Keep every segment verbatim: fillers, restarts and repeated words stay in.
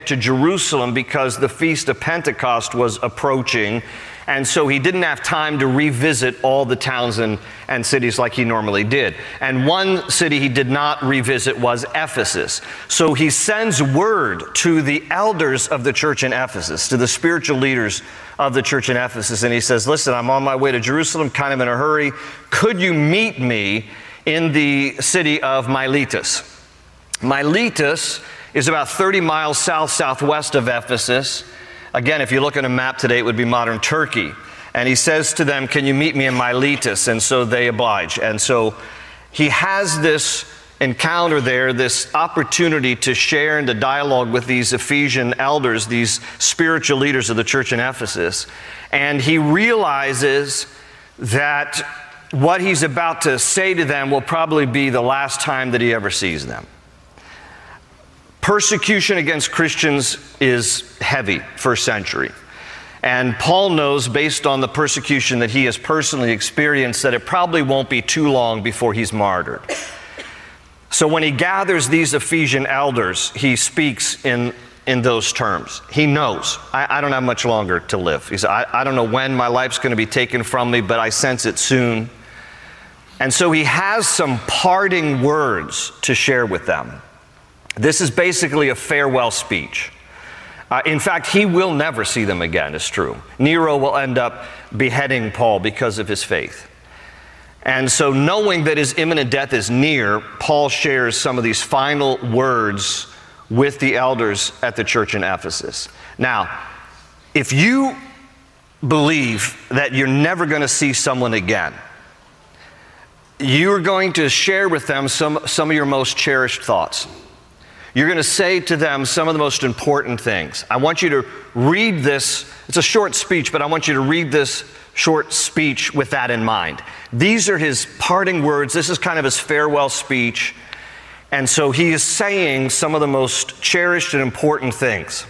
to Jerusalem because the Feast of Pentecost was approaching, and so he didn't have time to revisit all the towns and, and cities like he normally did. And one city he did not revisit was Ephesus. So he sends word to the elders of the church in Ephesus, to the spiritual leaders of the church in Ephesus, and he says, listen, I'm on my way to Jerusalem, kind of in a hurry. Could you meet me in the city of Miletus? Miletus is about thirty miles south-southwest of Ephesus. Again, if you look at a map today, it would be modern Turkey. And he says to them, can you meet me in Miletus? And so they oblige. And so he has this encounter there, this opportunity to share and to dialogue with these Ephesian elders, these spiritual leaders of the church in Ephesus. And he realizes that what he's about to say to them will probably be the last time that he ever sees them. Persecution against Christians is heavy, first century. And Paul knows, based on the persecution that he has personally experienced, that it probably won't be too long before he's martyred. So when he gathers these Ephesian elders, he speaks in, in those terms. He knows, I, I don't have much longer to live. He said, I, I don't know when my life's going to be taken from me, but I sense it soon. And so he has some parting words to share with them. This is basically a farewell speech. Uh, in fact, he will never see them again, it's true. Nero will end up beheading Paul because of his faith. And so knowing that his imminent death is near, Paul shares some of these final words with the elders at the church in Ephesus. Now, if you believe that you're never going to see someone again, you're going to share with them some, some of your most cherished thoughts. You're going to say to them some of the most important things. I want you to read this. It's a short speech, but I want you to read this short speech with that in mind. These are his parting words. This is kind of his farewell speech. And so he is saying some of the most cherished and important things.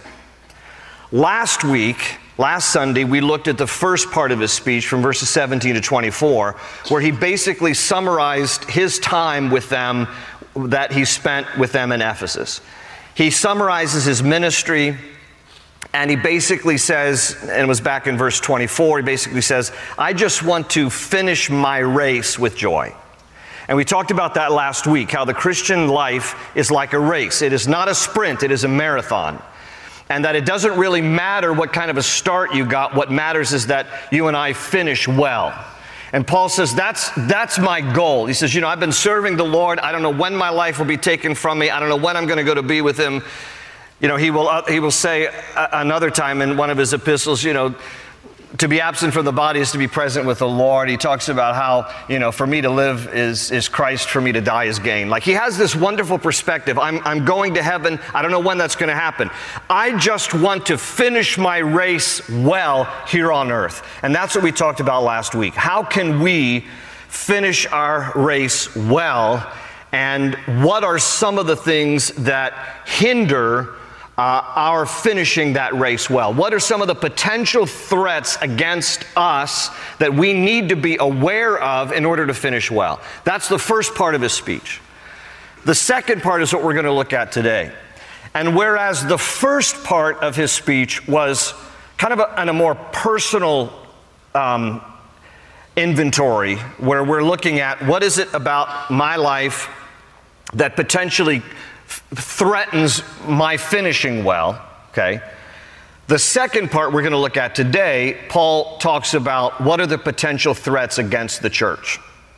Last week, last Sunday, we looked at the first part of his speech from verses seventeen to twenty-four, where he basically summarized his time with them that he spent with them in Ephesus. He summarizes his ministry, and he basically says, and it was back in verse twenty-four, he basically says, I just want to finish my race with joy. And we talked about that last week, how the Christian life is like a race. It is not a sprint, it is a marathon. And that it doesn't really matter what kind of a start you got. What matters is that you and I finish well. And Paul says, that's, that's my goal. He says, you know, I've been serving the Lord. I don't know when my life will be taken from me. I don't know when I'm going to go to be with him. You know, he will, uh, he will say uh, another time in one of his epistles, you know, to be absent from the body is to be present with the Lord. He talks about how, you know, for me to live is, is Christ, for me to die is gain. Like, he has this wonderful perspective. I'm, I'm going to heaven. I don't know when that's going to happen. I just want to finish my race well here on earth. And that's what we talked about last week. How can we finish our race well? And what are some of the things that hinder Uh, our finishing that race well? What are some of the potential threats against us that we need to be aware of in order to finish well? That's the first part of his speech. The second part is what we're going to look at today. And whereas the first part of his speech was kind of a, on a more personal um, inventory, where we're looking at what is it about my life that potentially threatens my finishing well, okay? The second part we're going to look at today, Paul talks about what are the potential threats against the church.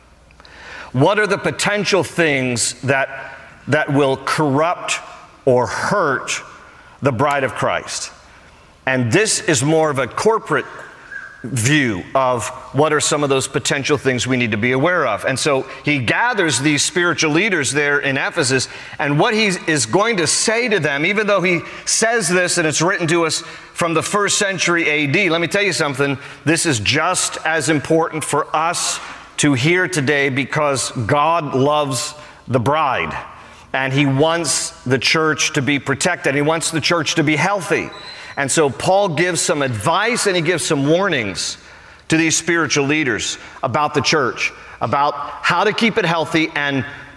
What are the potential things that, that will corrupt or hurt the bride of Christ? And this is more of a corporate view of what are some of those potential things we need to be aware of. And so he gathers these spiritual leaders there in Ephesus, and what he is going to say to them, even though he says this and it's written to us from the first century A D, let me tell you something, this is just as important for us to hear today, because God loves the bride and he wants the church to be protected. He wants the church to be healthy. And so Paul gives some advice and he gives some warnings to these spiritual leaders about the church, about how to keep it healthy and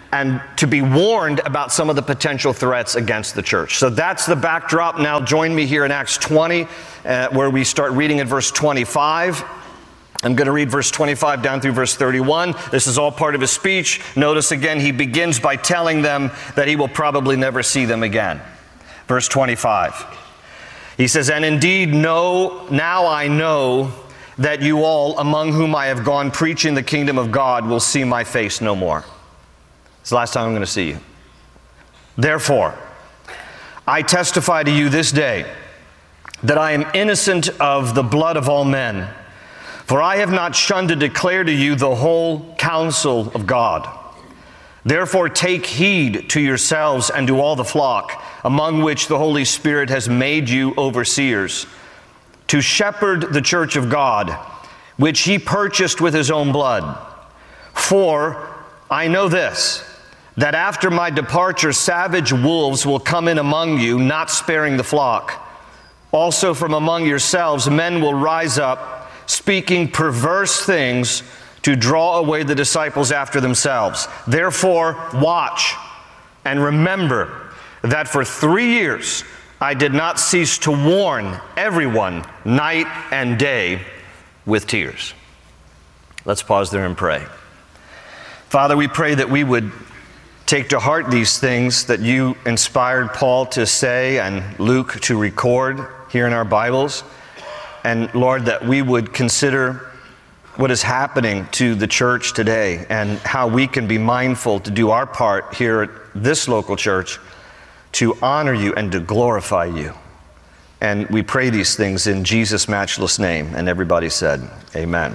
and to be warned about some of the potential threats against the church. So that's the backdrop. Now join me here in Acts twenty, uh, where we start reading at verse twenty-five. I'm going to read verse twenty-five down through verse thirty-one. This is all part of his speech. Notice again, he begins by telling them that he will probably never see them again. Verse twenty-five. He says, "And indeed, know, now I know that you all, among whom I have gone preaching the kingdom of God, will see my face no more." It's the last time I'm going to see you. "Therefore, I testify to you this day that I am innocent of the blood of all men. For I have not shunned to declare to you the whole counsel of God. Therefore take heed to yourselves and to all the flock, among which the Holy Spirit has made you overseers, to shepherd the church of God, which he purchased with his own blood. For I know this, that after my departure savage wolves will come in among you, not sparing the flock. Also from among yourselves men will rise up, speaking perverse things to draw away the disciples after themselves. Therefore watch and remember that for three years I did not cease to warn everyone night and day with tears." Let's pause there and pray. Father, we pray that we would take to heart these things that you inspired Paul to say and Luke to record here in our Bibles. And Lord, that we would consider what is happening to the church today and how we can be mindful to do our part here at this local church to honor you and to glorify you. And we pray these things in Jesus' matchless name. And everybody said, amen.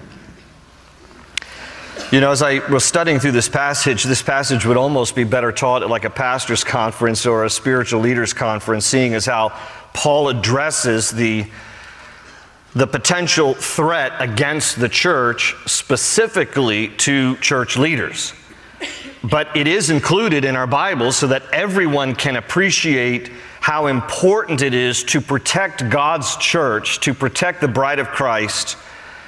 You know, as I was studying through this passage, this passage would almost be better taught at like a pastor's conference or a spiritual leaders conference, seeing as how Paul addresses the, the potential threat against the church, specifically to church leaders. But it is included in our Bibles so that everyone can appreciate how important it is to protect God's church, to protect the bride of Christ,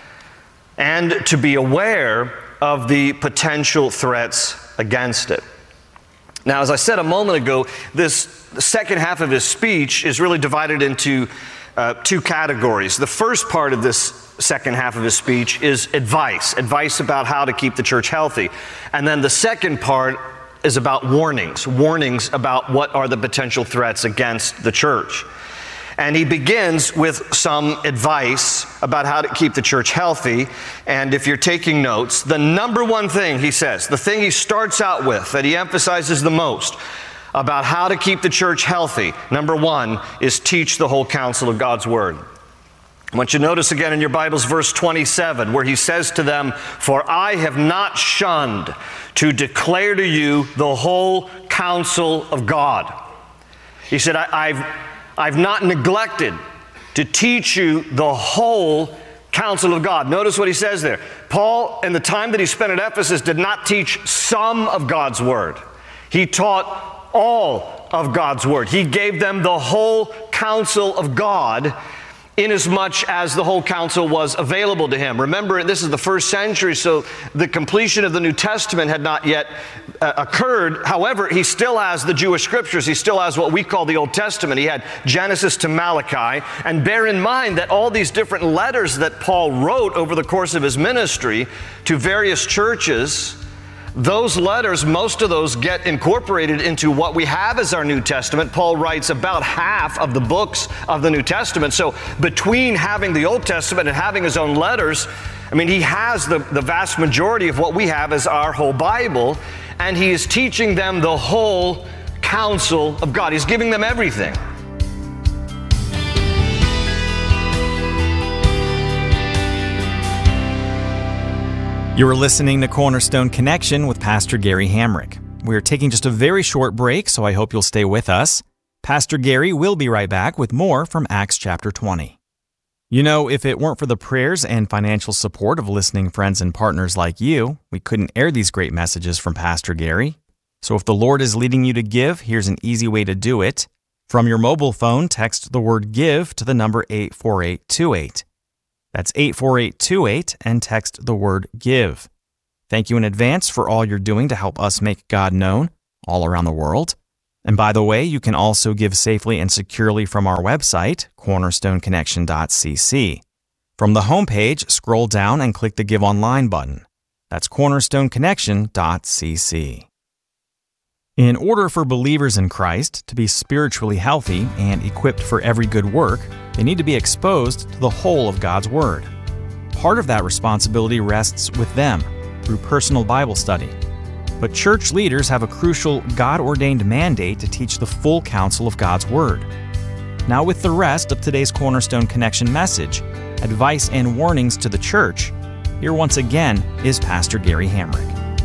and to be aware of the potential threats against it. Now, as I said a moment ago, this second half of his speech is really divided into uh, two categories. The first part of this second half of his speech is advice, advice about how to keep the church healthy. And then the second part is about warnings, warnings about what are the potential threats against the church. And he begins with some advice about how to keep the church healthy. And if you're taking notes, the number one thing he says, the thing he starts out with, that he emphasizes the most about how to keep the church healthy, number one, is teach the whole counsel of God's word. I want you to notice again in your Bibles verse twenty-seven, where he says to them, "For I have not shunned to declare to you the whole counsel of God." He said, I, I've I've not neglected to teach you the whole counsel of God. Notice what he says there. Paul, in the time that he spent at Ephesus, did not teach some of God's word. He taught all of God's word. He gave them the whole counsel of God, inasmuch as the whole counsel was available to him. Remember, this is the first century, so the completion of the New Testament had not yet uh, occurred. However, he still has the Jewish scriptures. He still has what we call the Old Testament. He had Genesis to Malachi. And bear in mind that all these different letters that Paul wrote over the course of his ministry to various churches, those letters, most of those get incorporated into what we have as our New Testament. Paul writes about half of the books of the New Testament. So between having the Old Testament and having his own letters, I mean, he has the, the vast majority of what we have as our whole Bible, and he is teaching them the whole counsel of God. He's giving them everything. You're listening to Cornerstone Connection with Pastor Gary Hamrick. We're taking just a very short break, so I hope you'll stay with us. Pastor Gary will be right back with more from Acts chapter twenty. You know, if it weren't for the prayers and financial support of listening friends and partners like you, we couldn't air these great messages from Pastor Gary. So if the Lord is leading you to give, here's an easy way to do it. From your mobile phone, text the word GIVE to the number eight four eight two eight. That's eight four eight two eight, and text the word GIVE. Thank you in advance for all you're doing to help us make God known all around the world. And by the way, you can also give safely and securely from our website, cornerstone connection dot c c. From the homepage, scroll down and click the Give Online button. That's cornerstone connection dot c c. In order for believers in Christ to be spiritually healthy and equipped for every good work, they need to be exposed to the whole of God's Word. Part of that responsibility rests with them through personal Bible study. But church leaders have a crucial God-ordained mandate to teach the full counsel of God's Word. Now, with the rest of today's Cornerstone Connection message, advice and warnings to the church, here once again is Pastor Gary Hamrick.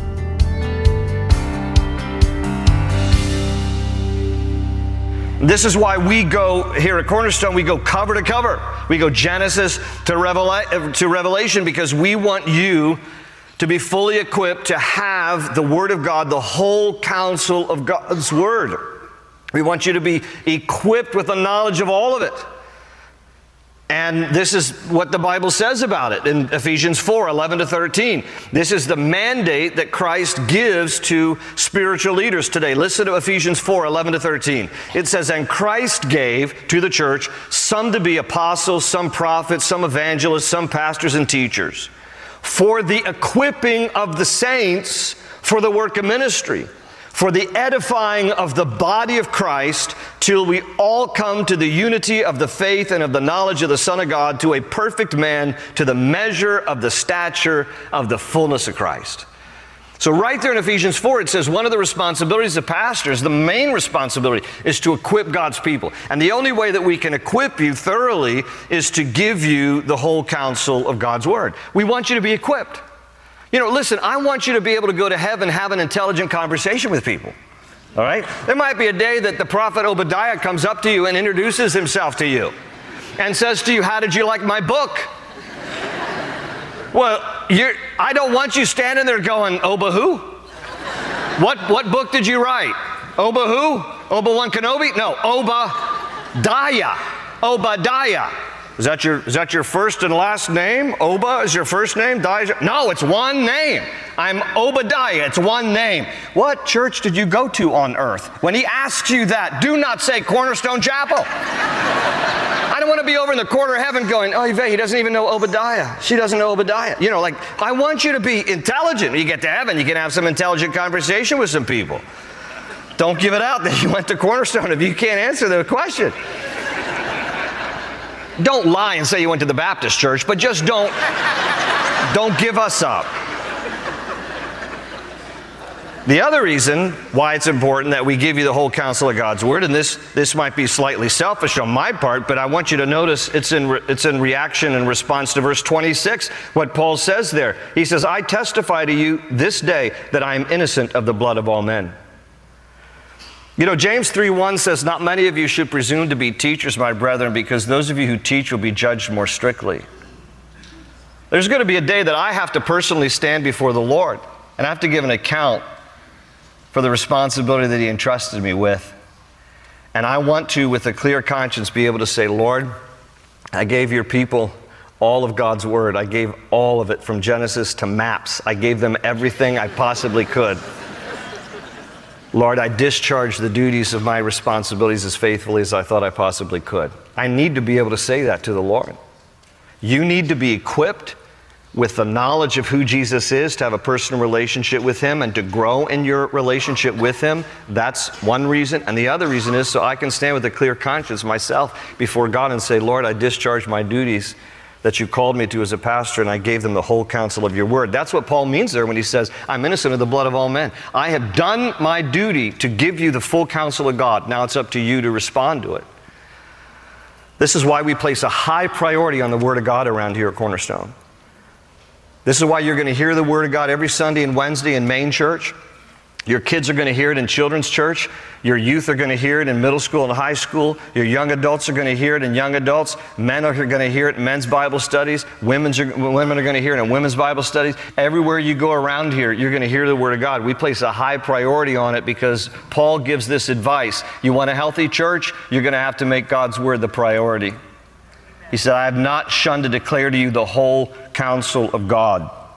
This is why we go here at Cornerstone, we go cover to cover. We go Genesis to, Revela- to Revelation because we want you to be fully equipped to have the Word of God, the whole counsel of God's Word. We want you to be equipped with the knowledge of all of it. And this is what the Bible says about it in Ephesians four, eleven to thirteen. This is the mandate that Christ gives to spiritual leaders today. Listen to Ephesians four, eleven to thirteen. It says, "And Christ gave to the church some to be apostles, some prophets, some evangelists, some pastors and teachers, for the equipping of the saints for the work of ministry, for the edifying of the body of Christ, till we all come to the unity of the faith and of the knowledge of the Son of God, to a perfect man, to the measure of the stature of the fullness of Christ." So right there in Ephesians four, it says one of the responsibilities of pastors, the main responsibility, is to equip God's people. And the only way that we can equip you thoroughly is to give you the whole counsel of God's Word. We want you to be equipped. You know, listen, I want you to be able to go to heaven and have an intelligent conversation with people. All right? There might be a day that the prophet Obadiah comes up to you and introduces himself to you and says to you, "How did you like my book?" Well, you're, I don't want you standing there going, "Oba who? What, what book did you write? Oba who? Obi-Wan Kenobi?" No, Obadiah. Obadiah. Is that your, is that your first and last name? Oba is your first name? Dia? No, it's one name. I'm Obadiah. It's one name. What church did you go to on earth? When he asks you that, do not say Cornerstone Chapel. I don't want to be over in the corner of heaven going, "Oh, Yvette, he doesn't even know Obadiah. She doesn't know Obadiah." You know, like, I want you to be intelligent. When you get to heaven, you can have some intelligent conversation with some people. Don't give it out that you went to Cornerstone if you can't answer the question. Don't lie and say you went to the Baptist church, but just don't, don't give us up. The other reason why it's important that we give you the whole counsel of God's Word, and this, this might be slightly selfish on my part, but I want you to notice it's in, re, it's in reaction and response to verse twenty-six, what Paul says there. He says, "I testify to you this day that I am innocent of the blood of all men." You know, James three one says, "Not many of you should presume to be teachers, my brethren, because those of you who teach will be judged more strictly." There's going to be a day that I have to personally stand before the Lord, and I have to give an account for the responsibility that He entrusted me with. And I want to, with a clear conscience, be able to say, "Lord, I gave your people all of God's Word. I gave all of it from Genesis to maps. I gave them everything I possibly could. Lord, I discharged the duties of my responsibilities as faithfully as I thought I possibly could." I need to be able to say that to the Lord. You need to be equipped with the knowledge of who Jesus is, to have a personal relationship with Him and to grow in your relationship with Him. That's one reason. And the other reason is so I can stand with a clear conscience myself before God and say, "Lord, I discharged my duties that you called me to as a pastor, and I gave them the whole counsel of your Word." That's what Paul means there when he says, "I'm innocent of the blood of all men." I have done my duty to give you the full counsel of God. Now it's up to you to respond to it. This is why we place a high priority on the Word of God around here at Cornerstone. This is why you're going to hear the Word of God every Sunday and Wednesday in main church. Your kids are going to hear it in children's church. Your youth are going to hear it in middle school and high school. Your young adults are going to hear it in young adults. Men are going to hear it in men's Bible studies. Women's are, women are going to hear it in women's Bible studies. Everywhere you go around here, you're going to hear the Word of God. We place a high priority on it because Paul gives this advice. You want a healthy church? You're going to have to make God's Word the priority. He said, "I have not shunned to declare to you the whole counsel of God."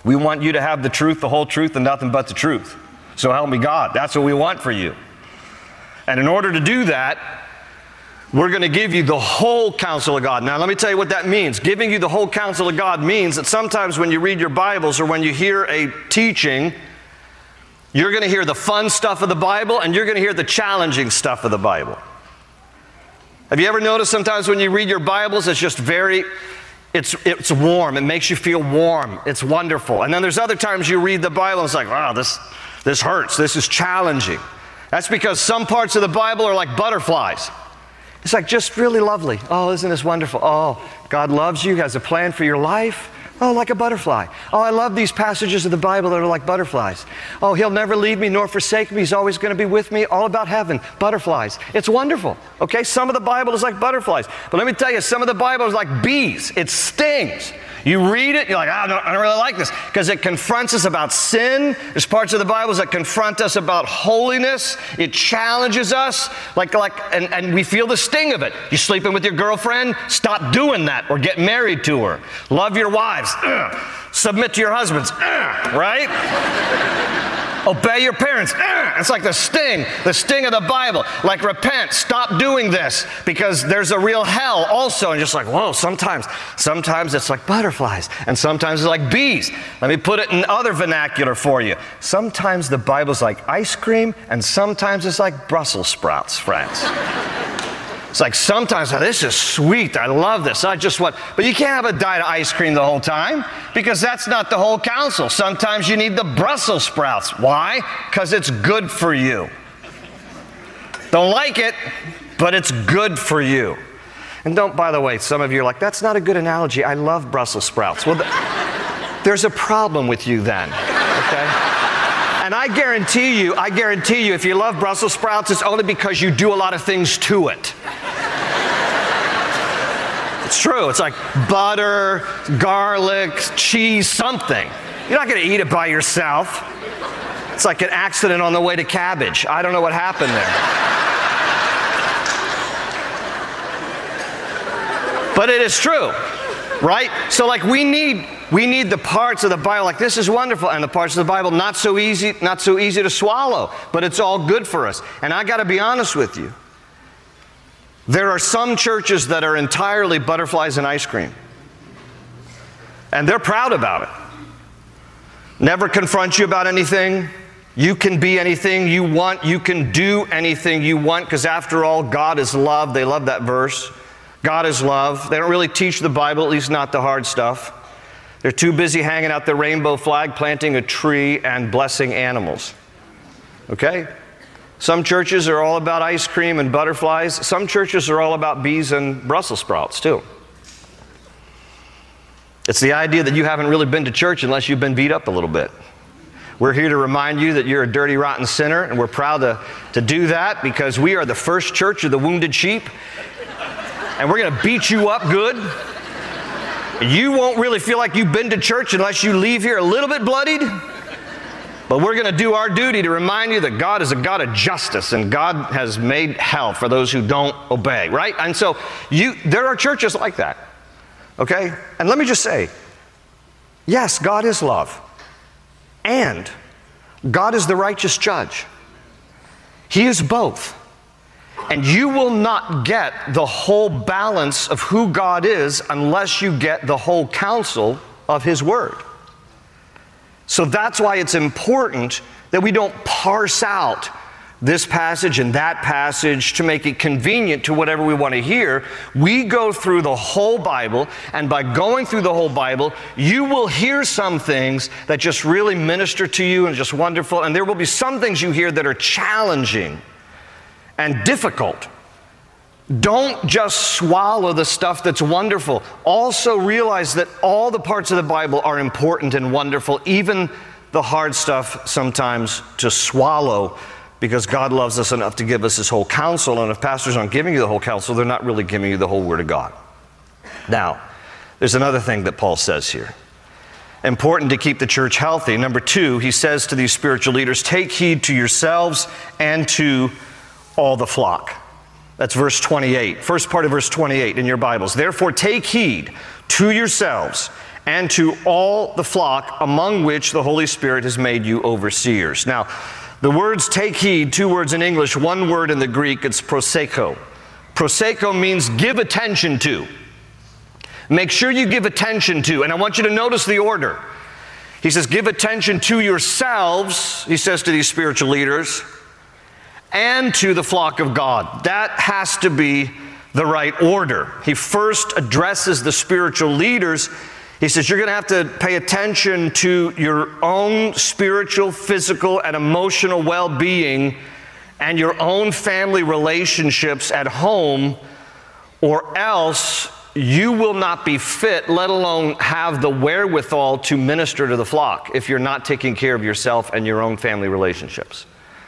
We want you to have the truth, the whole truth, and nothing but the truth. So help me God. That's what we want for you. And in order to do that, we're going to give you the whole counsel of God. Now, let me tell you what that means. Giving you the whole counsel of God means that sometimes when you read your Bibles or when you hear a teaching, you're going to hear the fun stuff of the Bible and you're going to hear the challenging stuff of the Bible. Have you ever noticed sometimes when you read your Bibles, it's just very, it's, it's warm. It makes you feel warm. It's wonderful. And then there's other times you read the Bible and it's like, wow, this, this hurts. This is challenging. That's because some parts of the Bible are like butterflies. It's like just really lovely. Oh, isn't this wonderful? Oh, God loves you, has a plan for your life. Oh, like a butterfly. Oh, I love these passages of the Bible that are like butterflies. Oh, He'll never leave me nor forsake me. He's always going to be with me. All about heaven. Butterflies. It's wonderful. Okay, some of the Bible is like butterflies. But let me tell you, some of the Bible is like bees. It stings. You read it, you're like, oh, I, don't, I don't really like this, because it confronts us about sin. There's parts of the Bible that confront us about holiness. It challenges us, like, like, and, and we feel the sting of it. You sleeping with your girlfriend? Stop doing that, or get married to her. Love your wives. Ugh. Submit to your husbands. Ugh. Right? Obey your parents. Ugh. It's like the sting, the sting of the Bible. Like, repent, stop doing this, because there's a real hell also. And just like, whoa, sometimes, sometimes it's like butterflies, and sometimes it's like bees. Let me put it in other vernacular for you. Sometimes the Bible's like ice cream, and sometimes it's like Brussels sprouts, friends. It's like sometimes, oh, this is sweet, I love this, I just want, but you can't have a diet of ice cream the whole time, because that's not the whole counsel. Sometimes you need the Brussels sprouts. Why? Because it's good for you. Don't like it, but it's good for you. And don't, by the way, some of you are like, that's not a good analogy, I love Brussels sprouts. Well, th there's a problem with you then, okay? And I guarantee you, I guarantee you, if you love Brussels sprouts, it's only because you do a lot of things to it. It's true. It's like butter, garlic, cheese, something. You're not going to eat it by yourself. It's like an accident on the way to cabbage. I don't know what happened there. But it is true, right? So like we need we need the parts of the Bible, like this is wonderful, and the parts of the Bible not so easy, not so easy to swallow, but it's all good for us. And I got to be honest with you. There are some churches that are entirely butterflies and ice cream. And they're proud about it. Never confront you about anything. You can be anything you want. You can do anything you want, because after all, God is love. They love that verse. God is love. They don't really teach the Bible, at least not the hard stuff. They're too busy hanging out the rainbow flag, planting a tree, and blessing animals. Okay? Some churches are all about ice cream and butterflies. Some churches are all about bees and Brussels sprouts, too. It's the idea that you haven't really been to church unless you've been beat up a little bit. We're here to remind you that you're a dirty, rotten sinner, and we're proud to, to do that, because we are the first church of the wounded sheep, and we're going to beat you up good. You won't really feel like you've been to church unless you leave here a little bit bloodied. But we're going to do our duty to remind you that God is a God of justice, and God has made hell for those who don't obey, right? And so you, there are churches like that, okay? And let me just say, yes, God is love, and God is the righteous judge. He is both. And you will not get the whole balance of who God is unless you get the whole counsel of His Word. So that's why it's important that we don't parse out this passage and that passage to make it convenient to whatever we want to hear. We go through the whole Bible, and by going through the whole Bible, you will hear some things that just really minister to you and just wonderful, and there will be some things you hear that are challenging and difficult. Don't just swallow the stuff that's wonderful. Also realize that all the parts of the Bible are important and wonderful, even the hard stuff sometimes to swallow, because God loves us enough to give us His whole counsel. And if pastors aren't giving you the whole counsel, they're not really giving you the whole Word of God. Now, there's another thing that Paul says here. Important to keep the church healthy. Number two, he says to these spiritual leaders, take heed to yourselves and to all the flock. That's verse twenty-eight. First part of verse twenty-eight in your Bibles. Therefore, take heed to yourselves and to all the flock among which the Holy Spirit has made you overseers. Now, the words take heed, two words in English, one word in the Greek, it's proseko. Proseko means give attention to. Make sure you give attention to, and I want you to notice the order. He says, give attention to yourselves, he says to these spiritual leaders, and to the flock of God. That has to be the right order. He first addresses the spiritual leaders. He says, you're going to have to pay attention to your own spiritual, physical, and emotional well-being and your own family relationships at home, or else you will not be fit, let alone have the wherewithal to minister to the flock if you're not taking care of yourself and your own family relationships.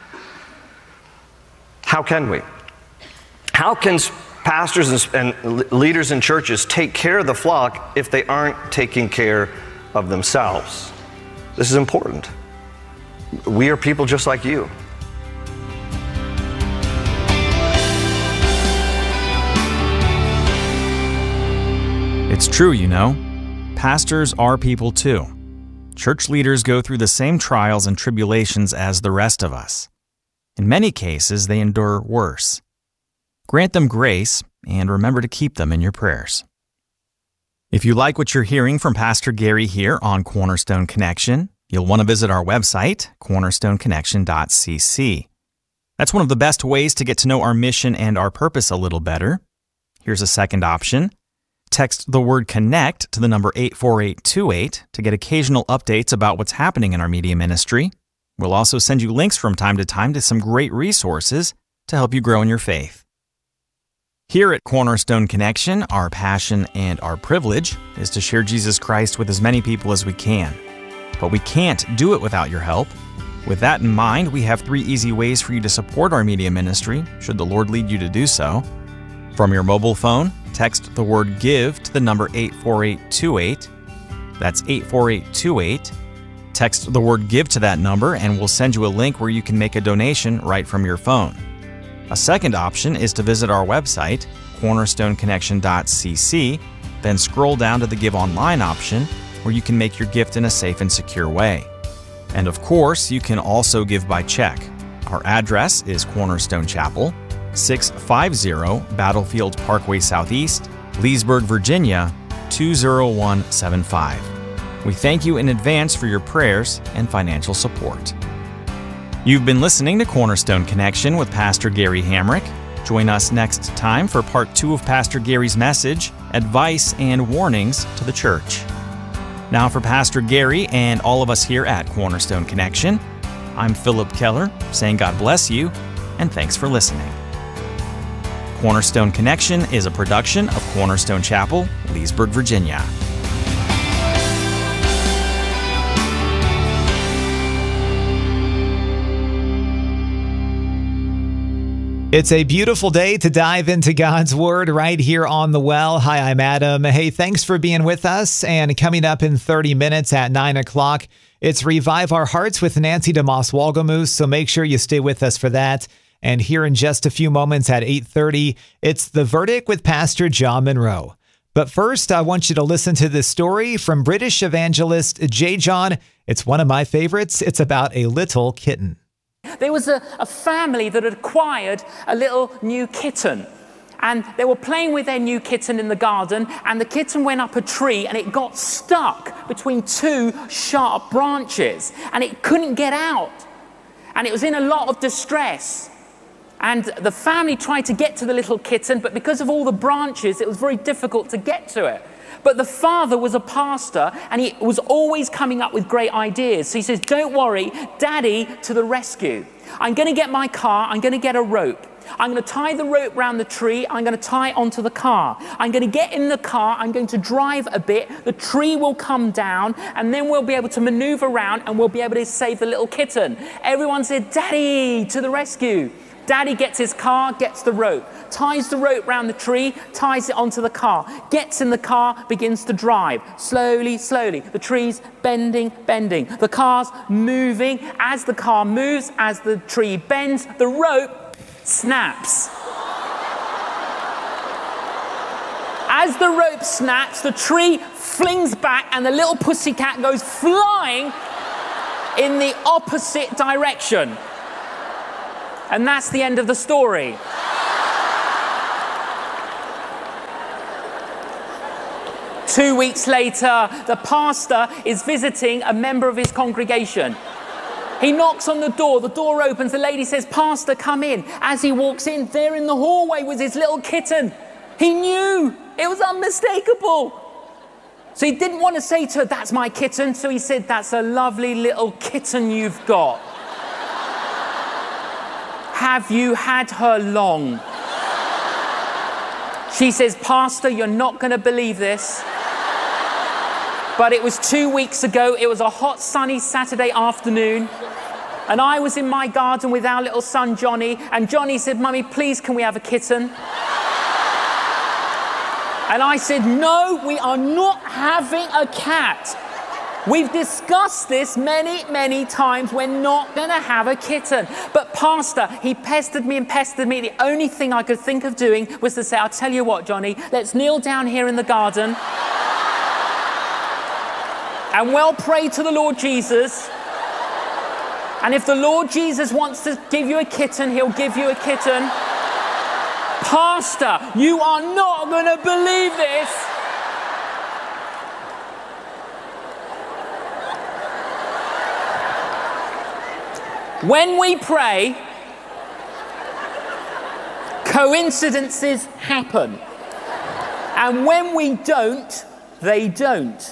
How can we? How can pastors and leaders in churches take care of the flock if they aren't taking care of themselves? This is important. We are people just like you. It's true, you know. Pastors are people too. Church leaders go through the same trials and tribulations as the rest of us. In many cases, they endure worse. Grant them grace, and remember to keep them in your prayers. If you like what you're hearing from Pastor Gary here on Cornerstone Connection, you'll want to visit our website, cornerstone connection dot c c. That's one of the best ways to get to know our mission and our purpose a little better. Here's a second option. Text the word CONNECT to the number eight four eight two eight to get occasional updates about what's happening in our media ministry. We'll also send you links from time to time to some great resources to help you grow in your faith. Here at Cornerstone Connection, our passion and our privilege is to share Jesus Christ with as many people as we can. But we can't do it without your help. With that in mind, we have three easy ways for you to support our media ministry, should the Lord lead you to do so. From your mobile phone, text the word GIVE to the number eight four eight two eight. That's eight four eight two eight. Text the word GIVE to that number and we'll send you a link where you can make a donation right from your phone. A second option is to visit our website, cornerstone connection dot c c, then scroll down to the Give Online option where you can make your gift in a safe and secure way. And of course, you can also give by check. Our address is Cornerstone Chapel, six fifty Battlefield Parkway Southeast, Leesburg, Virginia, two zero one seven five. We thank you in advance for your prayers and financial support. You've been listening to Cornerstone Connection with Pastor Gary Hamrick. Join us next time for part two of Pastor Gary's message, Advice and Warnings to the Church. Now for Pastor Gary and all of us here at Cornerstone Connection, I'm Philip Keller, saying God bless you, and thanks for listening. Cornerstone Connection is a production of Cornerstone Chapel, Leesburg, Virginia. It's a beautiful day to dive into God's Word right here on The Well. Hi, I'm Adam. Hey, thanks for being with us. And coming up in thirty minutes at nine o'clock, it's Revive Our Hearts with Nancy DeMoss Walgamoose, so make sure you stay with us for that. And here in just a few moments at eight thirty, it's The Verdict with Pastor John Monroe. But first, I want you to listen to this story from British evangelist J. John. It's one of my favorites. It's about a little kitten. There was a, a family that had acquired a little new kitten, and they were playing with their new kitten in the garden, and the kitten went up a tree and it got stuck between two sharp branches and it couldn't get out, and it was in a lot of distress. And the family tried to get to the little kitten, but because of all the branches it was very difficult to get to it. But the father was a pastor and he was always coming up with great ideas. So he says, don't worry, Daddy to the rescue. I'm going to get my car, I'm going to get a rope. I'm going to tie the rope around the tree, I'm going to tie it onto the car. I'm going to get in the car, I'm going to drive a bit, the tree will come down, and then we'll be able to maneuver around and we'll be able to save the little kitten. Everyone said, Daddy to the rescue. Daddy gets his car, gets the rope, ties the rope round the tree, ties it onto the car, gets in the car, begins to drive. Slowly, slowly. The tree's bending, bending. The car's moving. As the car moves, as the tree bends, the rope snaps. As the rope snaps, the tree flings back and the little pussycat goes flying in the opposite direction. And that's the end of the story. Two weeks later, the pastor is visiting a member of his congregation. He knocks on the door, the door opens, the lady says, "Pastor, come in." As he walks in, there in the hallway was his little kitten. He knew, it was unmistakable. So he didn't want to say to her, "That's my kitten." So he said, "That's a lovely little kitten you've got. Have you had her long?" She says, "Pastor, you're not going to believe this, but it was two weeks ago. It was a hot, sunny Saturday afternoon. And I was in my garden with our little son, Johnny. And Johnny said, 'Mummy, please, can we have a kitten?' And I said, 'No, we are not having a cat. We've discussed this many, many times. We're not going to have a kitten.' But Pastor, he pestered me and pestered me. The only thing I could think of doing was to say, 'I'll tell you what, Johnny, let's kneel down here in the garden and well pray to the Lord Jesus. And if the Lord Jesus wants to give you a kitten, he'll give you a kitten.' Pastor, you are not going to believe this. When we pray, coincidences happen. And when we don't, they don't."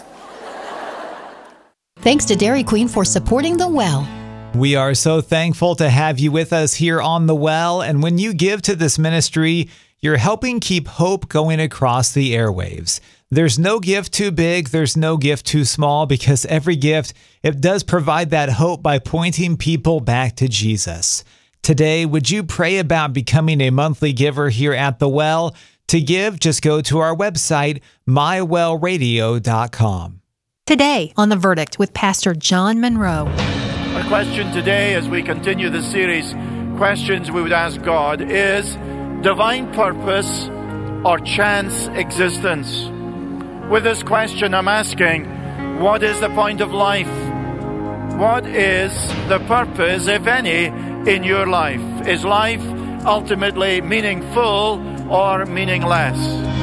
Thanks to Dairy Queen for supporting The Well. We are so thankful to have you with us here on The Well. And when you give to this ministry, you're helping keep hope going across the airwaves. There's no gift too big. There's no gift too small, because every gift, it does provide that hope by pointing people back to Jesus. Today, would you pray about becoming a monthly giver here at The Well? To give, just go to our website, my well radio dot com. Today on The Verdict with Pastor John Monroe. Our question today, as we continue this series, questions we would ask God, is divine purpose or chance existence? With this question, I'm asking, what is the point of life? What is the purpose, if any, in your life? Is life ultimately meaningful or meaningless?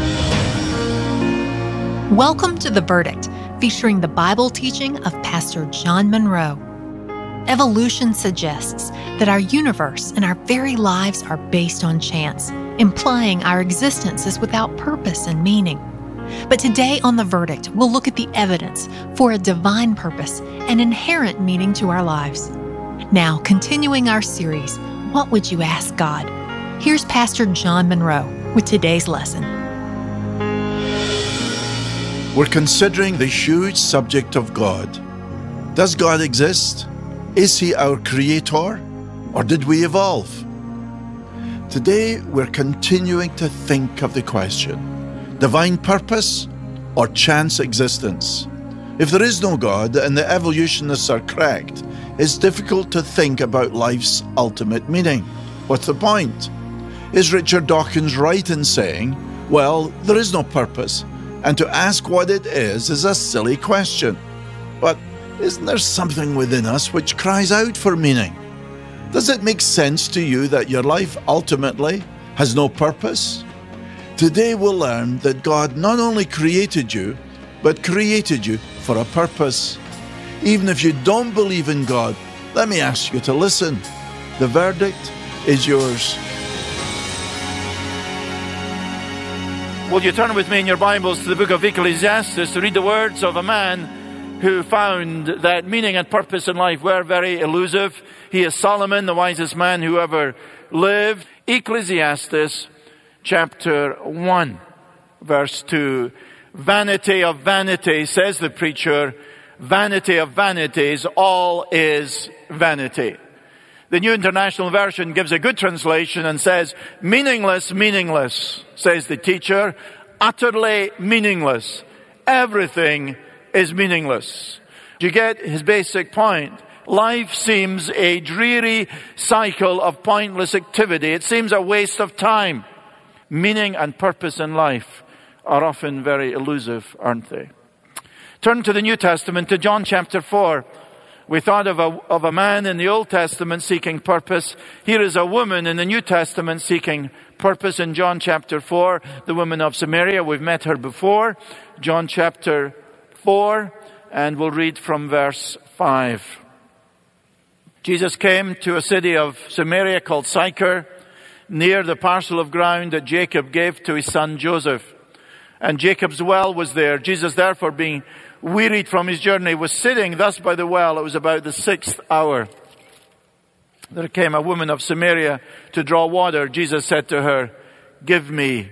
Welcome to The Verdict, featuring the Bible teaching of Pastor John Monroe. Evolution suggests that our universe and our very lives are based on chance, implying our existence is without purpose and meaning. But today on The Verdict, we'll look at the evidence for a divine purpose and inherent meaning to our lives. Now, continuing our series, What Would You Ask God? Here's Pastor John Monroe with today's lesson. We're considering the huge subject of God. Does God exist? Is He our creator, or did we evolve? Today, we're continuing to think of the question, divine purpose or chance existence? If there is no God and the evolutionists are correct, it's difficult to think about life's ultimate meaning. What's the point? Is Richard Dawkins right in saying, well, there is no purpose, and to ask what it is is a silly question? But isn't there something within us which cries out for meaning? Does it make sense to you that your life ultimately has no purpose? Today we'll learn that God not only created you, but created you for a purpose. Even if you don't believe in God, let me ask you to listen. The verdict is yours. Will you turn with me in your Bibles to the book of Ecclesiastes to read the words of a man who found that meaning and purpose in life were very elusive. He is Solomon, the wisest man who ever lived. Ecclesiastes chapter one, verse two. Vanity of vanity, says the preacher, vanity of vanities, all is vanity. The New International Version gives a good translation and says, meaningless, meaningless, says the teacher, utterly meaningless. Everything is meaningless. Do you get his basic point? Life seems a dreary cycle of pointless activity. It seems a waste of time. Meaning and purpose in life are often very elusive, aren't they? Turn to the New Testament, to John chapter four. We thought of a, of a man in the Old Testament seeking purpose. Here is a woman in the New Testament seeking purpose in John chapter four. The woman of Samaria, we've met her before. John chapter four, and we'll read from verse five. Jesus came to a city of Samaria called Sychar, near the parcel of ground that Jacob gave to his son Joseph. And Jacob's well was there. Jesus, therefore, being wearied from his journey, was sitting thus by the well. It was about the sixth hour. There came a woman of Samaria to draw water. Jesus said to her, "Give me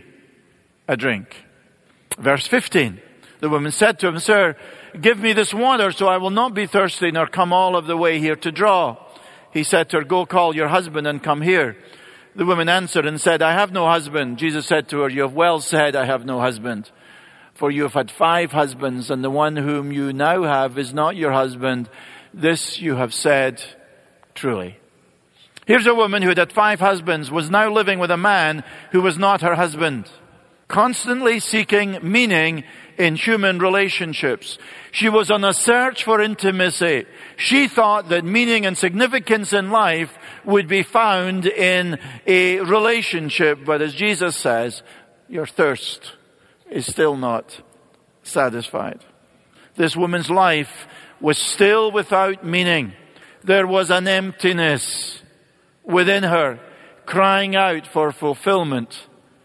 a drink." Verse fifteen. The woman said to him, "Sir, give me this water so I will not be thirsty nor come all of the way here to draw." He said to her, "Go call your husband and come here." The woman answered and said, "I have no husband." Jesus said to her, "You have well said, I have no husband. For you have had five husbands, and the one whom you now have is not your husband. This you have said truly." Here's a woman who had had five husbands, was now living with a man who was not her husband, constantly seeking meaning in human relationships. She was on a search for intimacy. She thought that meaning and significance in life would be found in a relationship. But as Jesus says, your thirst is still not satisfied. This woman's life was still without meaning. There was an emptiness within her, crying out for fulfillment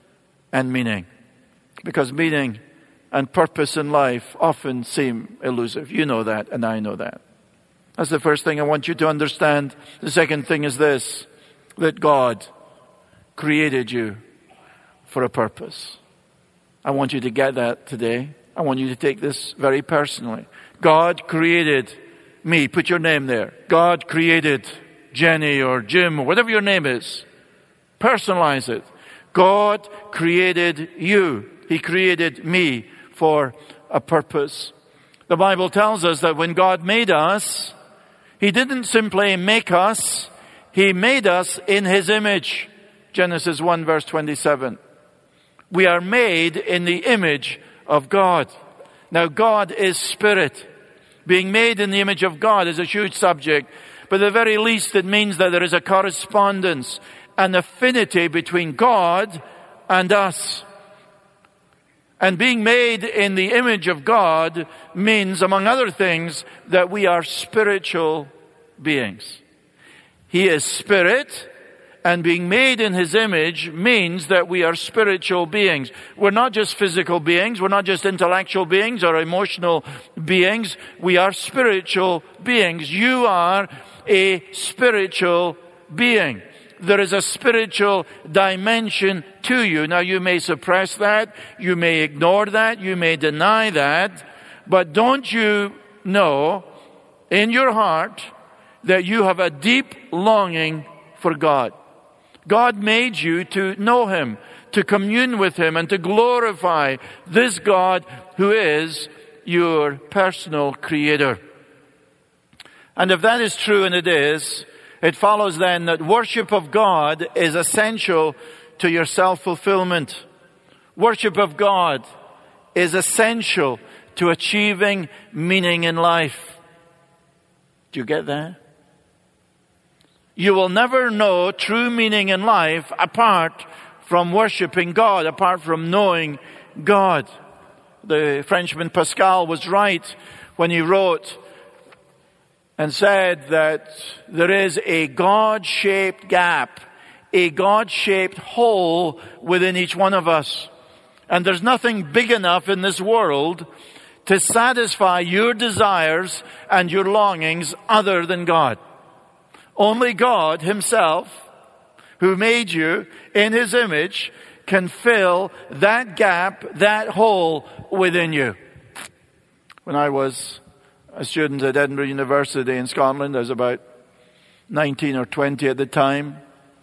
and meaning. Because meaning and purpose in life often seem elusive. You know that, and I know that. That's the first thing I want you to understand. The second thing is this, that God created you for a purpose. I want you to get that today. I want you to take this very personally. God created me. Put your name there. God created Jenny or Jim or whatever your name is. Personalize it. God created you. He created me for a purpose. The Bible tells us that when God made us, He didn't simply make us, He made us in His image. Genesis one verse twenty-seven. We are made in the image of God. Now God is spirit. Being made in the image of God is a huge subject. But at the very least it means that there is a correspondence, an affinity between God and us. And being made in the image of God means, among other things, that we are spiritual beings. He is spirit, and being made in His image means that we are spiritual beings. We're not just physical beings. We're not just intellectual beings or emotional beings. We are spiritual beings. You are a spiritual being. There is a spiritual dimension to you. Now, you may suppress that. You may ignore that. You may deny that. But don't you know in your heart that you have a deep longing for God? God made you to know Him, to commune with Him, and to glorify this God who is your personal Creator. And if that is true, and it is, it follows then that worship of God is essential to your self-fulfillment. Worship of God is essential to achieving meaning in life. Do you get that? You will never know true meaning in life apart from worshiping God, apart from knowing God. The Frenchman Pascal was right when he wrote and said that there is a God-shaped gap, a God-shaped hole within each one of us. And there's nothing big enough in this world to satisfy your desires and your longings other than God. Only God Himself, who made you in His image, can fill that gap, that hole within you. When I was a student at Edinburgh University in Scotland, I was about nineteen or twenty at the time,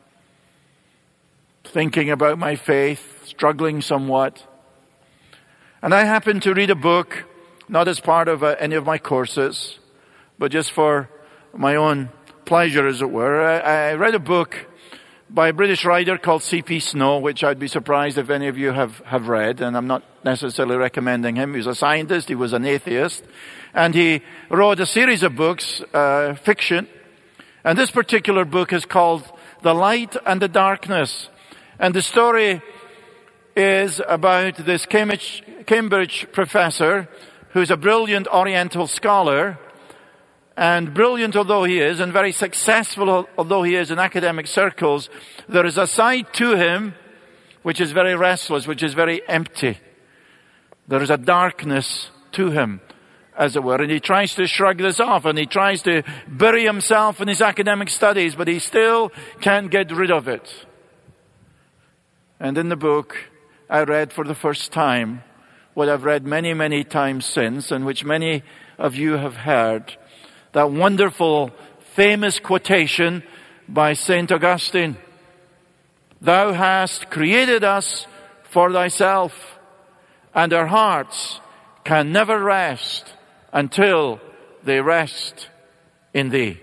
thinking about my faith, struggling somewhat. And I happened to read a book, not as part of uh, any of my courses, but just for my own pleasure, as it were. I, I read a book by a British writer called C P Snow, which I'd be surprised if any of you have, have read, and I'm not necessarily recommending him. He was a scientist, he was an atheist, and he wrote a series of books, uh, fiction, and this particular book is called The Light and the Darkness. And the story is about this Cambridge, Cambridge professor who's a brilliant Oriental scholar, and brilliant although he is, and very successful although he is in academic circles, there is a side to him which is very restless, which is very empty. There is a darkness to him, as it were, and he tries to shrug this off, and he tries to bury himself in his academic studies, but he still can't get rid of it. And in the book, I read for the first time what I've read many, many times since, and which many of you have heard, that wonderful, famous quotation by Saint Augustine. Thou hast created us for thyself, and our hearts can never rest until they rest in thee.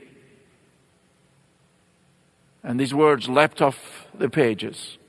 And these words leapt off the pages.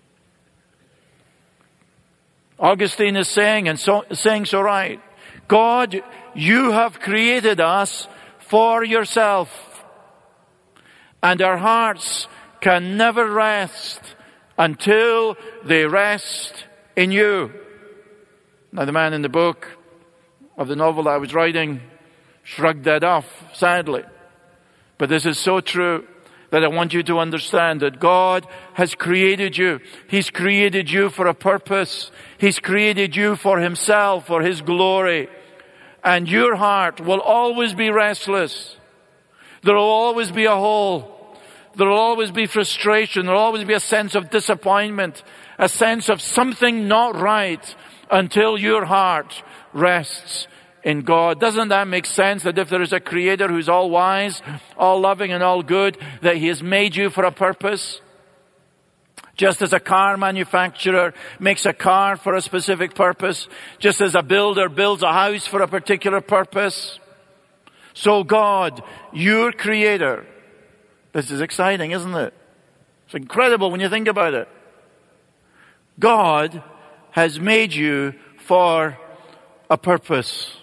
Augustine is saying, and so, saying so right, God, you have created us for yourself, and our hearts can never rest until they rest in you. Now, the man in the book of the novel I was writing shrugged that off, sadly. But this is so true that I want you to understand that God has created you. He's created you for a purpose. He's created you for Himself, for His glory. And your heart will always be restless. There will always be a hole. There will always be frustration. There will always be a sense of disappointment, a sense of something not right, until your heart rests in God. Doesn't that make sense, that if there is a Creator who's all wise, all loving and all good, that He has made you for a purpose? Just as a car manufacturer makes a car for a specific purpose, just as a builder builds a house for a particular purpose, so God, your Creator, this is exciting, isn't it? It's incredible when you think about it. God has made you for a purpose.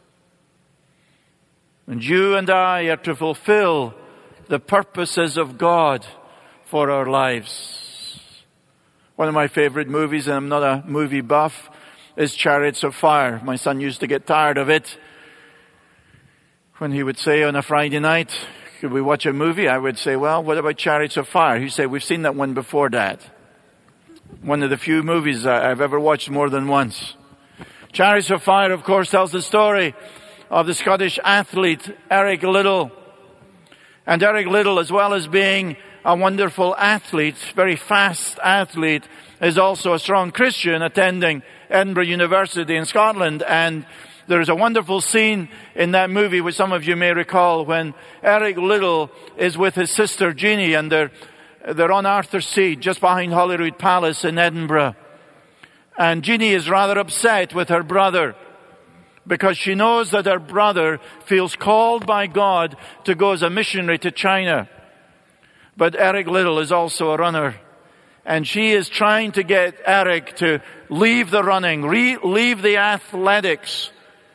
And you and I are to fulfill the purposes of God for our lives. One of my favorite movies, and I'm not a movie buff, is Chariots of Fire. My son used to get tired of it when he would say on a Friday night, could we watch a movie? I would say, well, what about Chariots of Fire? He'd say, we've seen that one before, Dad. One of the few movies I've ever watched more than once. Chariots of Fire, of course, tells the story of the Scottish athlete Eric Liddell. And Eric Liddell, as well as being a wonderful athlete, very fast athlete, is also a strong Christian attending Edinburgh University in Scotland. And there is a wonderful scene in that movie, which some of you may recall, when Eric Liddell is with his sister Jeannie, and they're, they're on Arthur's Seat, just behind Holyrood Palace in Edinburgh. And Jeannie is rather upset with her brother, because she knows that her brother feels called by God to go as a missionary to China. But Eric Liddell is also a runner. And she is trying to get Eric to leave the running, re- leave the athletics,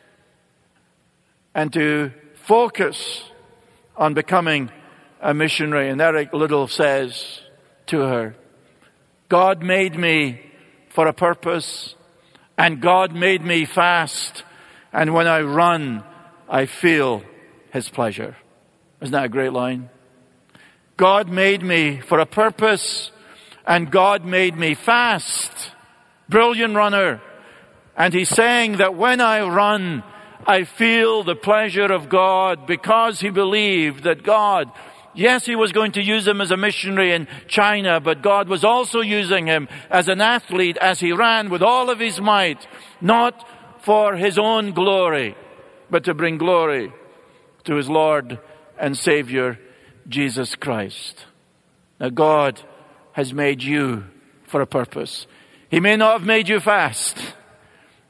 and to focus on becoming a missionary. And Eric Liddell says to her, God made me for a purpose, and God made me fast. And when I run, I feel His pleasure. Isn't that a great line? God made me for a purpose, and God made me fast. Brilliant runner. And he's saying that when I run, I feel the pleasure of God, because he believed that God, yes, he was going to use him as a missionary in China, but God was also using him as an athlete as he ran with all of his might, not for his own glory, but to bring glory to his Lord and Savior, Jesus Christ. Now, God has made you for a purpose. He may not have made you fast,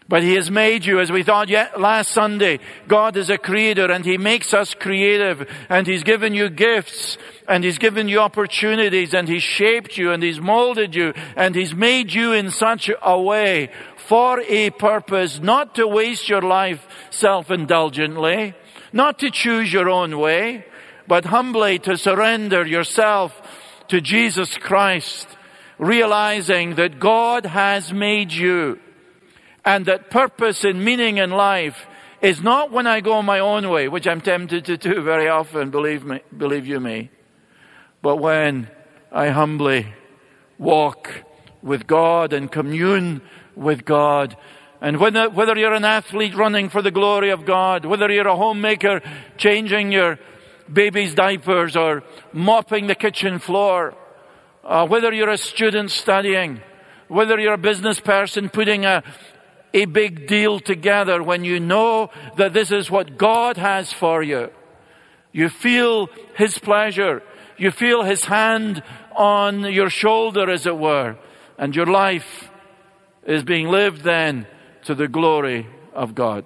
But He has made you, as we thought yet last Sunday, God is a creator and He makes us creative, and He's given you gifts and He's given you opportunities and He's shaped you and He's molded you and He's made you in such a way for a purpose, not to waste your life self-indulgently, not to choose your own way, but humbly to surrender yourself to Jesus Christ, realizing that God has made you. And that purpose and meaning in life is not when I go my own way, which I'm tempted to do very often, believe me, believe you me, but when I humbly walk with God and commune with God. And whether, whether you're an athlete running for the glory of God, whether you're a homemaker changing your baby's diapers or mopping the kitchen floor, uh, whether you're a student studying, whether you're a business person putting a a big deal together, when you know that this is what God has for you, you feel His pleasure, you feel His hand on your shoulder, as it were, and your life is being lived then to the glory of God.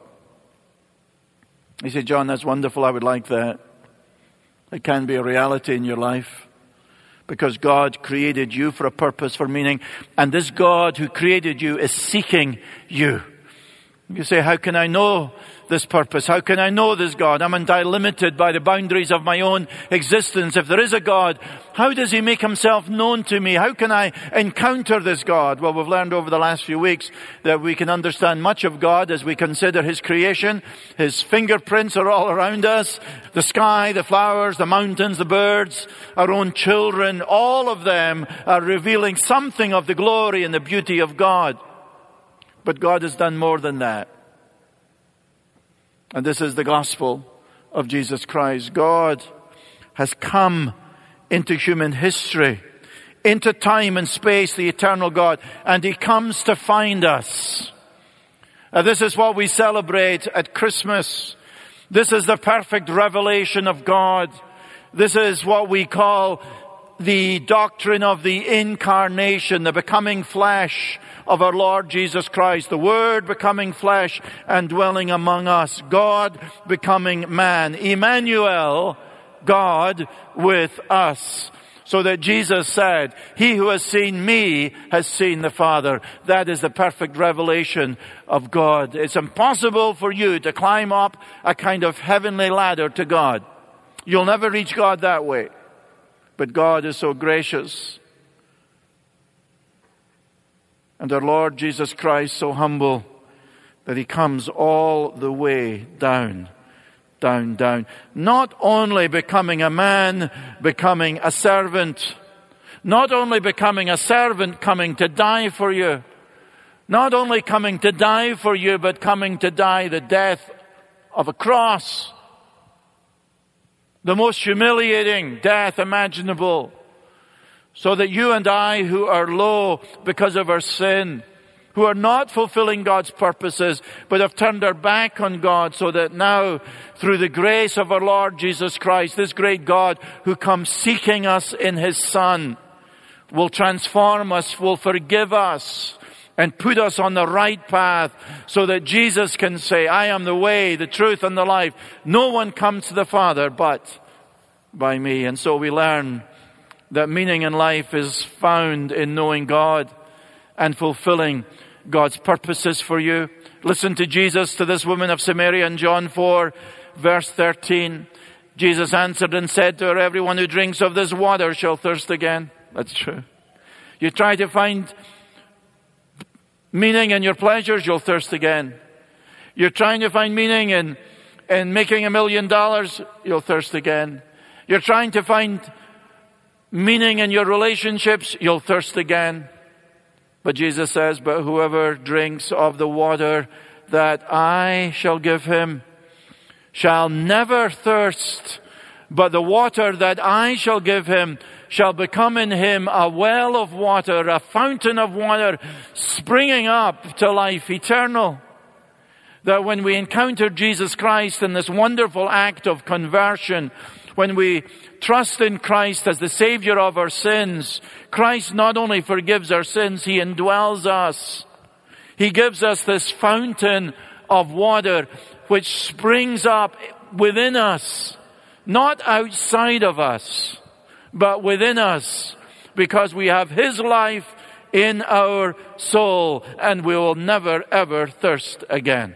You say, John, that's wonderful, I would like that. It can be a reality in your life, because God created you for a purpose, for meaning. And this God who created you is seeking you. You say, how can I know this purpose? How can I know this God? I'm unlimited by the boundaries of my own existence. If there is a God, how does He make Himself known to me? How can I encounter this God? Well, we've learned over the last few weeks that we can understand much of God as we consider His creation. His fingerprints are all around us. The sky, the flowers, the mountains, the birds, our own children, all of them are revealing something of the glory and the beauty of God. But God has done more than that. And this is the gospel of Jesus Christ. God has come into human history, into time and space, the eternal God, and He comes to find us. And this is what we celebrate at Christmas. This is the perfect revelation of God. This is what we call the doctrine of the incarnation, the becoming flesh of our Lord Jesus Christ, the Word becoming flesh and dwelling among us, God becoming man, Emmanuel, God with us. So that Jesus said, He who has seen me has seen the Father. That is the perfect revelation of God. It's impossible for you to climb up a kind of heavenly ladder to God. You'll never reach God that way. But God is so gracious. And our Lord Jesus Christ so humble that He comes all the way down, down, down. Not only becoming a man, becoming a servant. Not only becoming a servant, coming to die for you. Not only coming to die for you, but coming to die the death of a cross. The most humiliating death imaginable. So that you and I, who are low because of our sin, who are not fulfilling God's purposes, but have turned our back on God, so that now, through the grace of our Lord Jesus Christ, this great God who comes seeking us in His Son, will transform us, will forgive us, and put us on the right path, so that Jesus can say, I am the way, the truth, and the life. No one comes to the Father but by me. And so we learn that meaning in life is found in knowing God and fulfilling God's purposes for you. Listen to Jesus to this woman of Samaria in John four, verse thirteen. Jesus answered and said to her, everyone who drinks of this water shall thirst again. That's true. You try to find meaning in your pleasures, you'll thirst again. You're trying to find meaning in, in making a million dollars, you'll thirst again. You're trying to find meaning in your relationships, you'll thirst again. But Jesus says, but whoever drinks of the water that I shall give him shall never thirst, but the water that I shall give him shall become in him a well of water, a fountain of water springing up to life eternal. That when we encounter Jesus Christ in this wonderful act of conversion, when we trust in Christ as the Savior of our sins, Christ not only forgives our sins, He indwells us. He gives us this fountain of water which springs up within us, not outside of us, but within us, because we have His life in our soul, and we will never ever thirst again.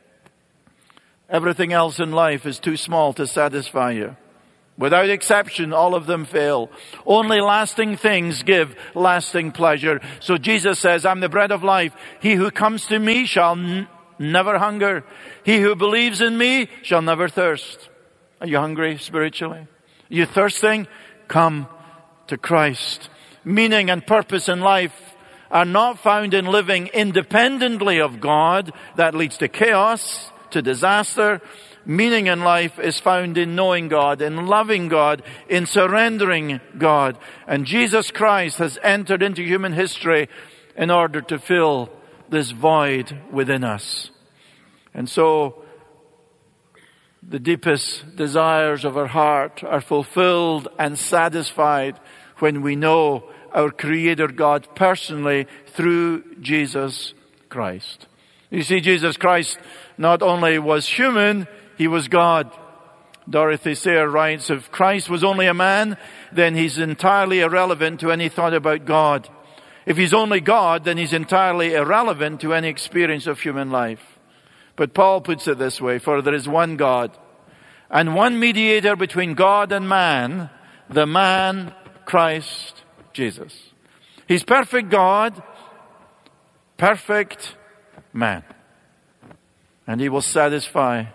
Everything else in life is too small to satisfy you. Without exception, all of them fail. Only lasting things give lasting pleasure. So Jesus says, I'm the bread of life. He who comes to me shall n- never hunger. He who believes in me shall never thirst. Are you hungry spiritually? Are you thirsting? Come to Christ. Meaning and purpose in life are not found in living independently of God. That leads to chaos, to disaster. Meaning in life is found in knowing God, in loving God, in surrendering God. And Jesus Christ has entered into human history in order to fill this void within us. And so the deepest desires of our heart are fulfilled and satisfied when we know our Creator God personally through Jesus Christ. You see, Jesus Christ not only was human, He was God. Dorothy Sayre writes, if Christ was only a man, then He's entirely irrelevant to any thought about God. If He's only God, then He's entirely irrelevant to any experience of human life. But Paul puts it this way, for there is one God, and one mediator between God and man, the man Christ Jesus. He's perfect God, perfect man. And He will satisfy,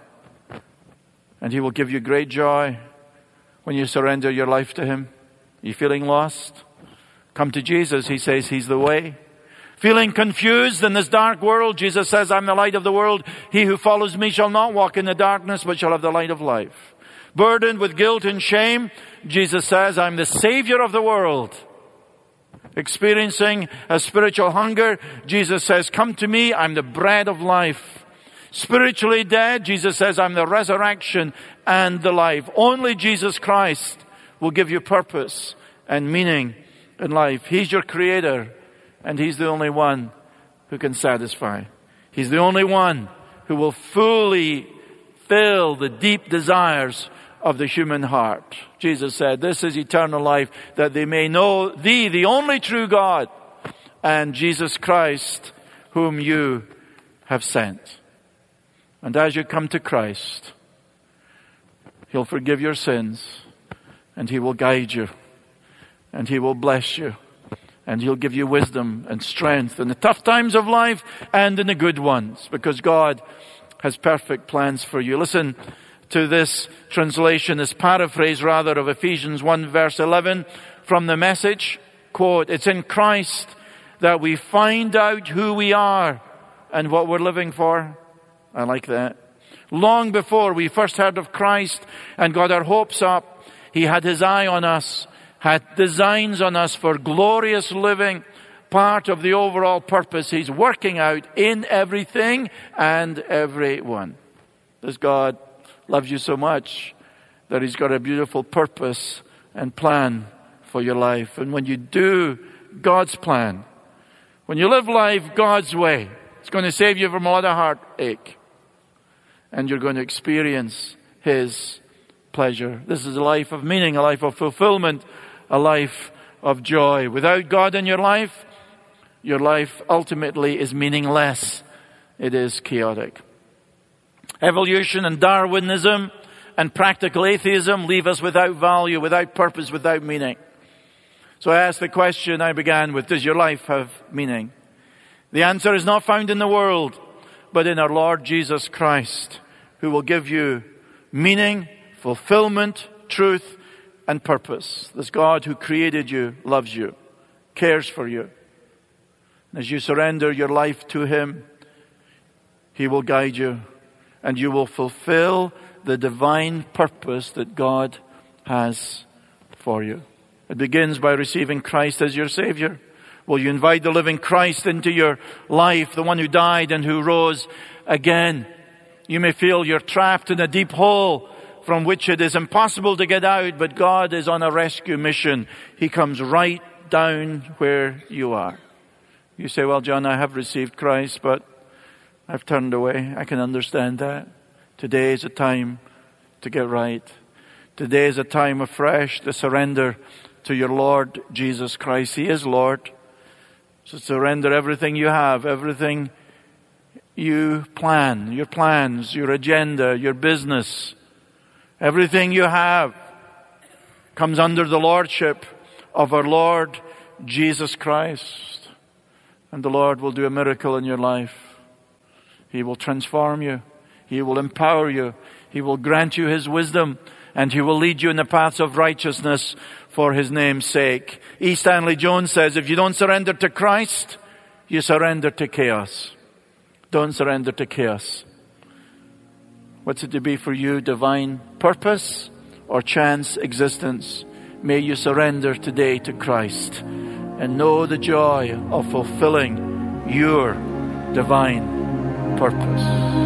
and He will give you great joy when you surrender your life to Him. Are you feeling lost? Come to Jesus. He says He's the way. Feeling confused in this dark world, Jesus says, I'm the light of the world. He who follows me shall not walk in the darkness, but shall have the light of life. Burdened with guilt and shame, Jesus says, I'm the Savior of the world. Experiencing a spiritual hunger, Jesus says, come to me, I'm the bread of life. Spiritually dead, Jesus says, I'm the resurrection and the life. Only Jesus Christ will give you purpose and meaning in life. He's your Creator, and He's the only one who can satisfy. He's the only one who will fully fill the deep desires of the human heart. Jesus said, this is eternal life, that they may know Thee, the only true God, and Jesus Christ, whom You have sent. And as you come to Christ, He'll forgive your sins, and He will guide you, and He will bless you, and He'll give you wisdom and strength in the tough times of life and in the good ones, because God has perfect plans for you. Listen to this translation, this paraphrase rather, of Ephesians one verse eleven from the Message. Quote, it's in Christ that we find out who we are and what we're living for. I like that. Long before we first heard of Christ and got our hopes up, He had His eye on us, had designs on us for glorious living, part of the overall purpose He's working out in everything and everyone. Does God love you so much that He's got a beautiful purpose and plan for your life? And when you do God's plan, when you live life God's way, it's going to save you from a lot of heartache. And you're going to experience His pleasure. This is a life of meaning, a life of fulfillment, a life of joy. Without God in your life, your life ultimately is meaningless. It is chaotic. Evolution and Darwinism and practical atheism leave us without value, without purpose, without meaning. So I asked the question I began with, does your life have meaning? The answer is not found in the world, but in our Lord Jesus Christ, who will give you meaning, fulfillment, truth, and purpose. This God who created you loves you, cares for you. And as you surrender your life to Him, He will guide you, and you will fulfill the divine purpose that God has for you. It begins by receiving Christ as your Savior. Will you invite the living Christ into your life, the one who died and who rose again? You may feel you're trapped in a deep hole from which it is impossible to get out, but God is on a rescue mission. He comes right down where you are. You say, well, John, I have received Christ, but I've turned away. I can understand that. Today is a time to get right. Today is a time afresh to surrender to your Lord Jesus Christ. He is Lord. So surrender everything you have, everything you plan, your plans, your agenda, your business. Everything you have comes under the lordship of our Lord Jesus Christ. And the Lord will do a miracle in your life. He will transform you. He will empower you. He will grant you His wisdom. And He will lead you in the paths of righteousness for His name's sake. E. Stanley Jones says, if you don't surrender to Christ, you surrender to chaos. Don't surrender to chaos. What's it to be for you? Divine purpose or chance existence? May you surrender today to Christ and know the joy of fulfilling your divine purpose.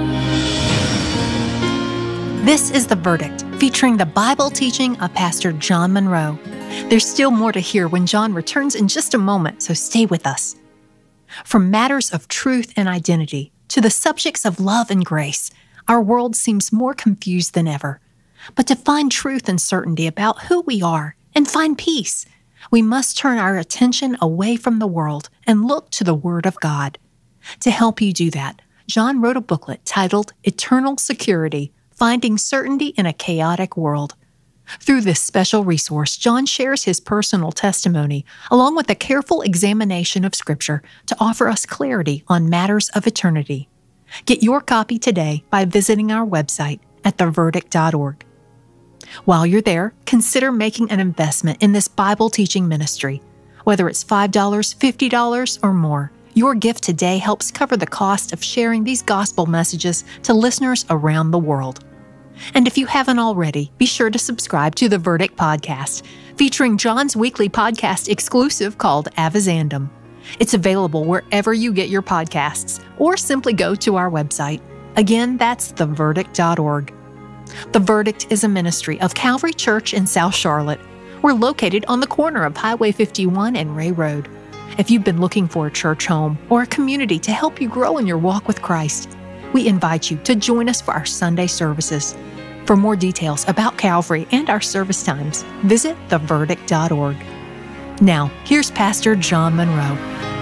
This is The Verdict, featuring the Bible teaching of Pastor John Monroe. There's still more to hear when John returns in just a moment, so stay with us. From matters of truth and identity to the subjects of love and grace, our world seems more confused than ever. But to find truth and certainty about who we are and find peace, we must turn our attention away from the world and look to the Word of God. To help you do that, John wrote a booklet titled Eternal Security, Finding Certainty in a Chaotic World. Through this special resource, John shares his personal testimony, along with a careful examination of Scripture to offer us clarity on matters of eternity. Get your copy today by visiting our website at the verdict dot org. While you're there, consider making an investment in this Bible teaching ministry. Whether it's five dollars, fifty dollars, or more, your gift today helps cover the cost of sharing these gospel messages to listeners around the world. And if you haven't already, be sure to subscribe to the Verdict Podcast, featuring John's weekly podcast exclusive called Avizandum. It's available wherever you get your podcasts, or simply go to our website. Again, that's the verdict dot org. The Verdict is a ministry of Calvary Church in South Charlotte. We're located on the corner of Highway fifty-one and Ray Road. If you've been looking for a church home or a community to help you grow in your walk with Christ, we invite you to join us for our Sunday services. For more details about Calvary and our service times, visit the verdict dot org. Now, here's Pastor John Monroe.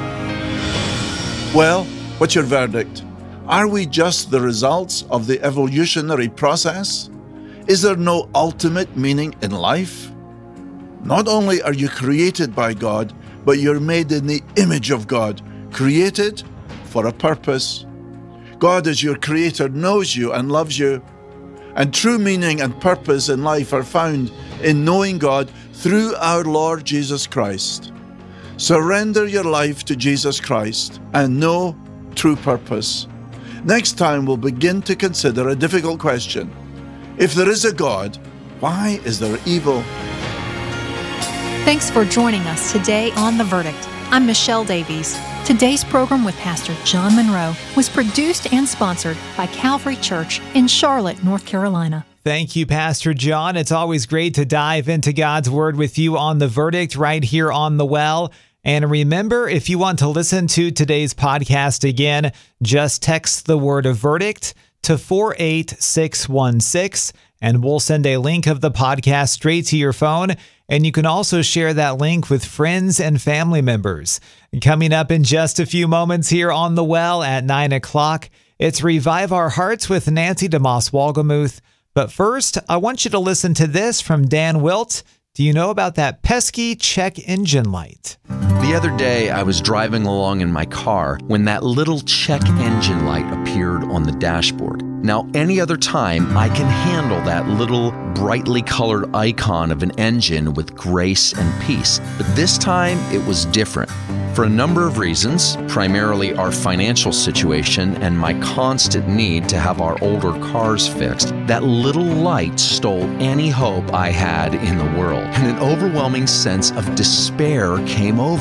Well, what's your verdict? Are we just the results of the evolutionary process? Is there no ultimate meaning in life? Not only are you created by God, but you're made in the image of God, created for a purpose. God, as your creator, knows you and loves you. And true meaning and purpose in life are found in knowing God through our Lord Jesus Christ. Surrender your life to Jesus Christ and know true purpose. Next time, we'll begin to consider a difficult question. If there is a God, why is there evil? Thanks for joining us today on The Verdict. I'm Michelle Davies. Today's program with Pastor John Monroe was produced and sponsored by Calvary Church in Charlotte, North Carolina. Thank you, Pastor John. It's always great to dive into God's Word with you on The Verdict right here on The Well. And remember, if you want to listen to today's podcast again, just text the word of verdict to four eight six one six, and we'll send a link of the podcast straight to your phone. And you can also share that link with friends and family members. Coming up in just a few moments here on The Well at nine o'clock, it's Revive Our Hearts with Nancy DeMoss Wolgemuth. But first, I want you to listen to this from Dan Wilt. Do you know about that pesky check engine light? The other day, I was driving along in my car when that little check engine light appeared on the dashboard. Now, any other time, I can handle that little brightly colored icon of an engine with grace and peace. But this time, it was different. For a number of reasons, primarily our financial situation and my constant need to have our older cars fixed, that little light stole any hope I had in the world, and an overwhelming sense of despair came over me.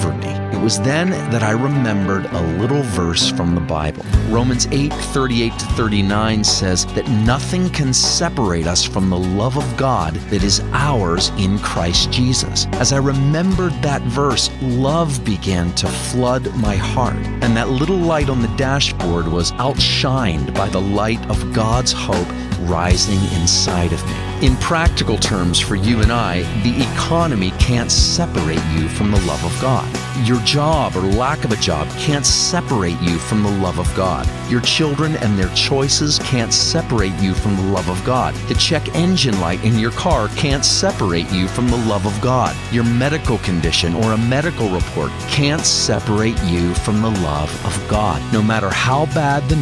It was then that I remembered a little verse from the Bible. Romans eight, thirty-eight to thirty-nine says that nothing can separate us from the love of God that is ours in Christ Jesus. As I remembered that verse, love began to flood my heart, and that little light on the dashboard was outshined by the light of God's hope rising inside of me. In practical terms for you and I, the economy can't separate you from the love of God. Your job or lack of a job can't separate you from the love of God. Your children and their choices can't separate you from the love of God. The check engine light in your car can't separate you from the love of God. Your medical condition or a medical report can't separate you from the love of God. No matter how bad the